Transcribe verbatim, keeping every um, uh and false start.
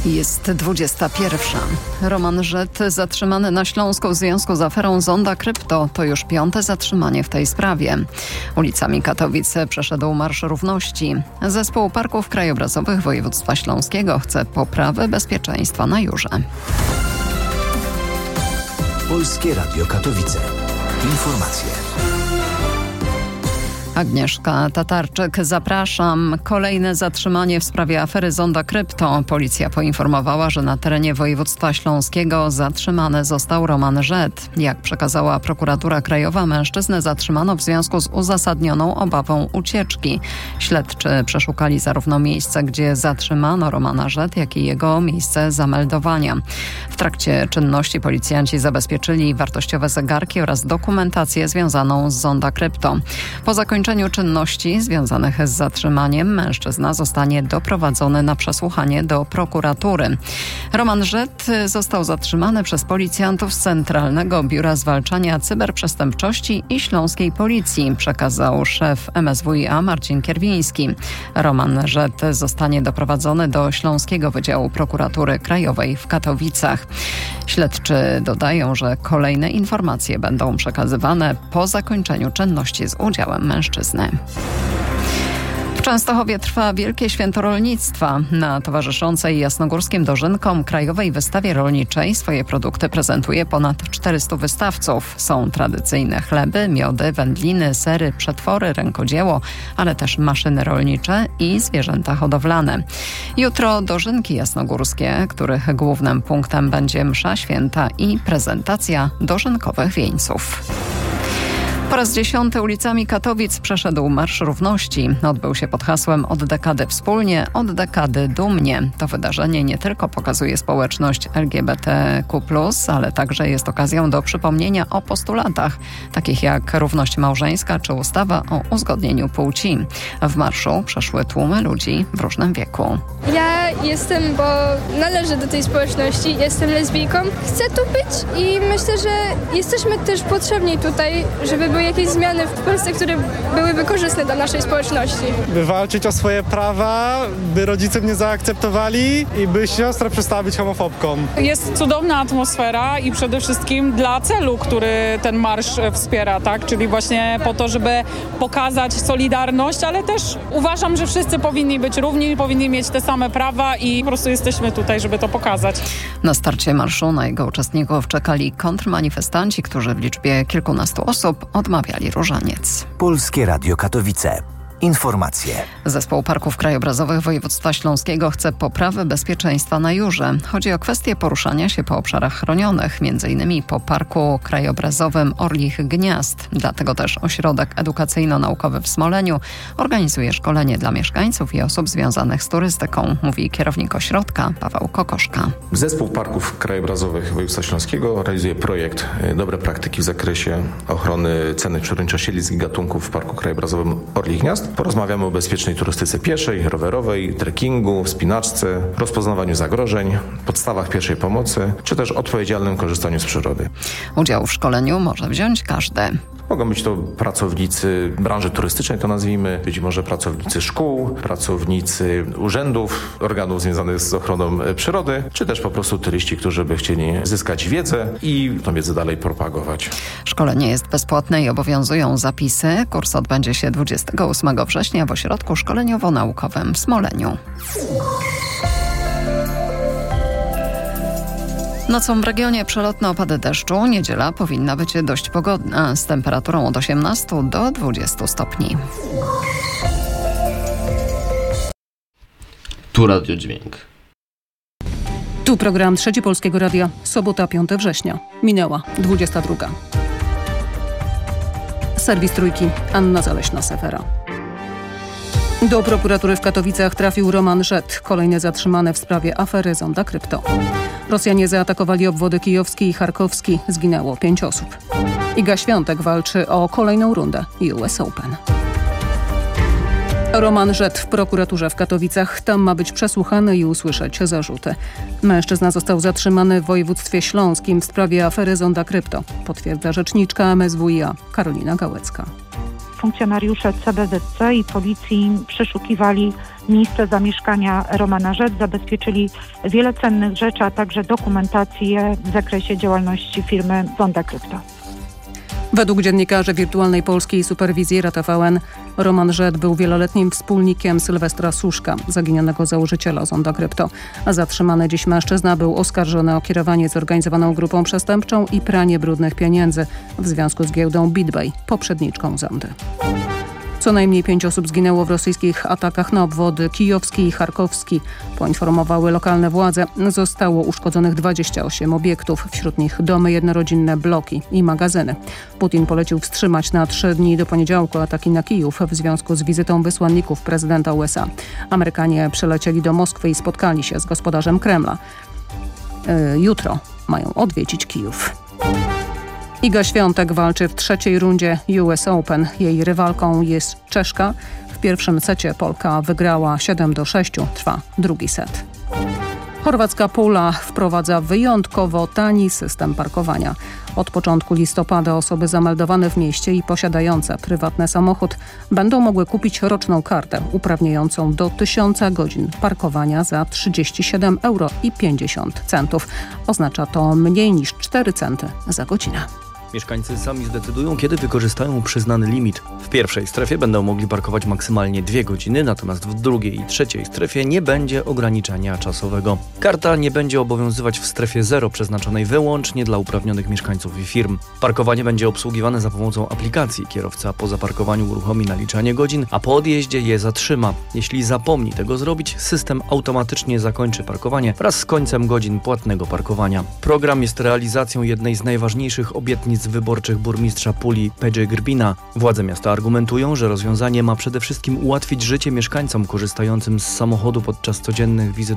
Jest dwudziesta pierwsza. Roman Żet zatrzymany na Śląsku w związku z aferą Zonda Krypto. To już piąte zatrzymanie w tej sprawie. Ulicami Katowic przeszedł Marsz Równości. Zespół Parków Krajobrazowych Województwa Śląskiego chce poprawy bezpieczeństwa na Jurze. Polskie Radio Katowice. Informacje. Agnieszka Tatarczyk, zapraszam. Kolejne zatrzymanie w sprawie afery Zonda Krypto. Policja poinformowała, że na terenie województwa śląskiego zatrzymany został Roman Żet. Jak przekazała prokuratura krajowa, mężczyznę zatrzymano w związku z uzasadnioną obawą ucieczki. Śledczy przeszukali zarówno miejsce, gdzie zatrzymano Romana Żet, jak i jego miejsce zameldowania. W trakcie czynności policjanci zabezpieczyli wartościowe zegarki oraz dokumentację związaną z Zonda Krypto. Po zakończeniu czynności związanych z zatrzymaniem mężczyzna zostanie doprowadzony na przesłuchanie do prokuratury. Roman Żet został zatrzymany przez policjantów z Centralnego Biura Zwalczania Cyberprzestępczości i Śląskiej Policji, przekazał szef M S W i A Marcin Kierwiński. Roman Żet zostanie doprowadzony do Śląskiego Wydziału Prokuratury Krajowej w Katowicach. Śledczy dodają, że kolejne informacje będą przekazywane po zakończeniu czynności z udziałem mężczyzny. W Częstochowie trwa Wielkie Święto Rolnictwa. Na towarzyszącej jasnogórskim dożynkom Krajowej Wystawie Rolniczej swoje produkty prezentuje ponad czterystu wystawców. Są tradycyjne chleby, miody, wędliny, sery, przetwory, rękodzieło, ale też maszyny rolnicze i zwierzęta hodowlane. Jutro dożynki jasnogórskie, których głównym punktem będzie msza święta i prezentacja dożynkowych wieńców. Po raz dziesiąty ulicami Katowic przeszedł Marsz Równości. Odbył się pod hasłem Od dekady wspólnie, od dekady dumnie. To wydarzenie nie tylko pokazuje społeczność L G B T Q plus, ale także jest okazją do przypomnienia o postulatach, takich jak równość małżeńska czy ustawa o uzgodnieniu płci. W marszu przeszły tłumy ludzi w różnym wieku. Ja jestem, bo należę do tej społeczności, jestem lesbijką. Chcę tu być i myślę, że jesteśmy też potrzebni tutaj, żeby były jakieś zmiany w Polsce, które byłyby korzystne dla naszej społeczności. By walczyć o swoje prawa, by rodzice mnie zaakceptowali i by siostra przestała być homofobką. Jest cudowna atmosfera i przede wszystkim dla celu, który ten marsz wspiera, tak? Czyli właśnie po to, żeby pokazać solidarność, ale też uważam, że wszyscy powinni być równi, powinni mieć te same prawa i po prostu jesteśmy tutaj, żeby to pokazać. Na starcie marszu na jego uczestników czekali kontrmanifestanci, którzy w liczbie kilkunastu osób odmawiali różaniec. Polskie Radio Katowice. Informacje. Zespół Parków Krajobrazowych Województwa Śląskiego chce poprawy bezpieczeństwa na Jurze. Chodzi o kwestię poruszania się po obszarach chronionych, między innymi po Parku Krajobrazowym Orlich Gniazd. Dlatego też Ośrodek Edukacyjno-Naukowy w Smoleniu organizuje szkolenie dla mieszkańców i osób związanych z turystyką, mówi kierownik ośrodka Paweł Kokoszka. Zespół Parków Krajobrazowych Województwa Śląskiego realizuje projekt Dobre praktyki w zakresie ochrony cennych przyrodniczo siedlisk i gatunków w Parku Krajobrazowym Orlich Gniazd. Porozmawiamy o bezpiecznej turystyce pieszej, rowerowej, trekkingu, wspinaczce, rozpoznawaniu zagrożeń, podstawach pierwszej pomocy, czy też odpowiedzialnym korzystaniu z przyrody. Udział w szkoleniu może wziąć każdy. Mogą być to pracownicy branży turystycznej, to nazwijmy, być może pracownicy szkół, pracownicy urzędów, organów związanych z ochroną przyrody, czy też po prostu turyści, którzy by chcieli zyskać wiedzę i tą wiedzę dalej propagować. Szkolenie jest bezpłatne i obowiązują zapisy. Kurs odbędzie się dwudziestego ósmego września w Ośrodku Szkoleniowo-Naukowym w Smoleniu. Nocą w regionie przelotne opady deszczu. Niedziela powinna być dość pogodna, z temperaturą od osiemnastu do dwudziestu stopni. Tu Radio Dźwięk. Tu program Trzeci Polskiego Radia. Sobota, piątego września. Minęła dwudziesta druga. Serwis Trójki. Anna Zaleśna-Sefera. Do prokuratury w Katowicach trafił Roman Żet, kolejny zatrzymany w sprawie afery Zonda Krypto. Rosjanie zaatakowali obwody kijowski i charkowski. Zginęło pięć osób. Iga Świątek walczy o kolejną rundę U S Open. Roman Żet w prokuraturze w Katowicach. Tam ma być przesłuchany i usłyszeć zarzuty. Mężczyzna został zatrzymany w województwie śląskim w sprawie afery Zonda Krypto, potwierdza rzeczniczka M S W i A Karolina Gałecka. funkcjonariusze C B Z C i policji przeszukiwali miejsce zamieszkania Romana Rzet, zabezpieczyli wiele cennych rzeczy, a także dokumentację w zakresie działalności firmy Zonda Krypto. Według dziennikarzy wirtualnej polskiej superwizjera T V N Roman Rzet był wieloletnim wspólnikiem Sylwestra Suszka, zaginionego założyciela Zonda Krypto. Zatrzymany dziś mężczyzna był oskarżony o kierowanie zorganizowaną grupą przestępczą i pranie brudnych pieniędzy w związku z giełdą BitBay, poprzedniczką Zondy. Co najmniej pięć osób zginęło w rosyjskich atakach na obwody kijowski i charkowski. Poinformowały lokalne władze. Zostało uszkodzonych dwadzieścia osiem obiektów, wśród nich domy jednorodzinne, bloki i magazyny. Putin polecił wstrzymać na trzy dni do poniedziałku ataki na Kijów w związku z wizytą wysłanników prezydenta U S A. Amerykanie przylecieli do Moskwy i spotkali się z gospodarzem Kremla. Yy, jutro mają odwiedzić Kijów. Iga Świątek walczy w trzeciej rundzie U S Open. Jej rywalką jest Czeszka. W pierwszym secie Polka wygrała siedem do sześciu. Trwa drugi set. Chorwacka Pula wprowadza wyjątkowo tani system parkowania. Od początku listopada osoby zameldowane w mieście i posiadające prywatny samochód będą mogły kupić roczną kartę uprawniającą do tysiąca godzin parkowania za trzydzieści siedem euro i pięćdziesiąt centów. Oznacza to mniej niż cztery centy za godzinę. Mieszkańcy sami zdecydują, kiedy wykorzystają przyznany limit. W pierwszej strefie będą mogli parkować maksymalnie dwie godziny, natomiast w drugiej i trzeciej strefie nie będzie ograniczenia czasowego. Karta nie będzie obowiązywać w strefie zero, przeznaczonej wyłącznie dla uprawnionych mieszkańców i firm. Parkowanie będzie obsługiwane za pomocą aplikacji. Kierowca po zaparkowaniu uruchomi naliczanie godzin, a po odjeździe je zatrzyma. Jeśli zapomni tego zrobić, system automatycznie zakończy parkowanie wraz z końcem godzin płatnego parkowania. Program jest realizacją jednej z najważniejszych obietnic wyborczych burmistrza Puli Pedje Grbina. Władze miasta argumentują, że rozwiązanie ma przede wszystkim ułatwić życie mieszkańcom korzystającym z samochodu podczas codziennych wizyt